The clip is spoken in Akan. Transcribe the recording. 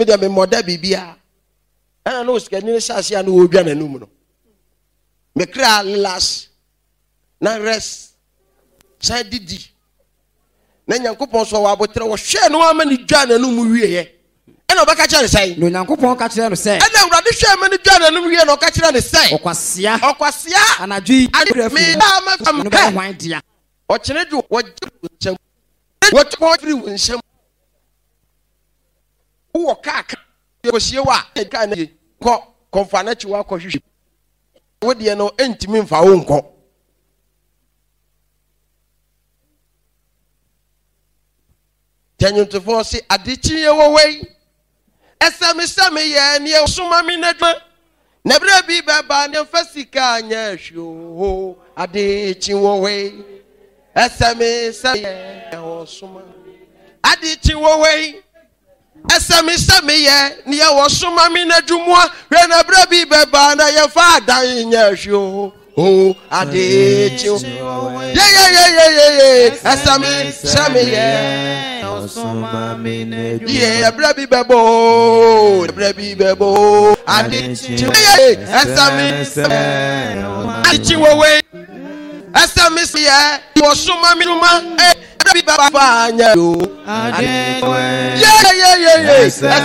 me de me moda bibia ana no skani sase ana wo dwa nanum no me kra last na rest sai didi na Nyankopon so wa botre wo hwe no amani dwa nanum wieye ena obaka kire sai no Nyankopon ka kire no sai ena awrade hwe amani dwa nanum wieye no ka kire ne sai okwasia anadwi me ma no ba hwan dia o kire du wo ncham wo to free wo ncham wo kaka wo sie wa ka na ko konfa chi wa ko hwehwe wo de no entimi mfa wo nko Tanyuntofo si adichi ye wo wei esame ye ne soma mi nadwa na bra bi baba ne fasika anya hwo adichi wo wei esame ye wo soma adichi wo wei esame ye ne wo soma mi nadwumwa hwe na bra bi baba na ye fa adan nya hwo adichi ye esame ye Osoma mine yeah, brabi bebo adichi adichi wowe asami siya osoma minuma brabi baba anya yo yeah